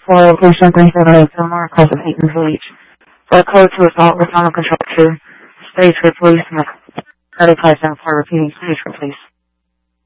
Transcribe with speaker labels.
Speaker 1: For location 378 Fillmore, cause of Haytonville Beach. For a code to assault with animal control 2, stage for police, and a credit card for repeating stage for police.